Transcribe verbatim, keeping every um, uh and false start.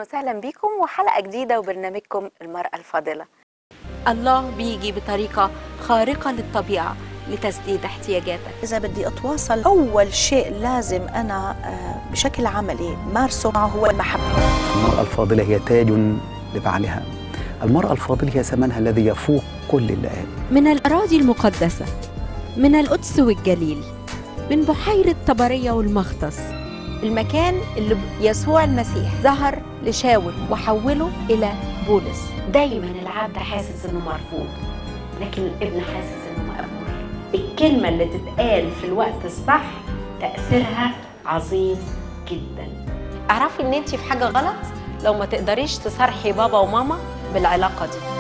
وسهلا بكم وحلقة جديدة وبرنامجكم المرأة الفاضلة. الله بيجي بطريقة خارقة للطبيعة لتسديد احتياجاتك. إذا بدي أتواصل أول شيء لازم أنا بشكل عملي مارسه معه هو المحبة. المرأة الفاضلة هي تاج لبعلها. المرأة الفاضلة هي ثمنها الذي يفوق كل اللآلئ. من الأراضي المقدسة، من القدس والجليل، من بحيرة طبرية والمختص، المكان اللي يسوع المسيح ظهر لشاول وحوله إلى بولس. دايما العبد حاسس إنه مرفوض، لكن الابن حاسس إنه مقبول. الكلمة اللي تتقال في الوقت الصح تأثيرها عظيم جدا. اعرفي إن أنتي في حاجة غلط لو ما تقدريش تصارحي بابا وماما بالعلاقة دي.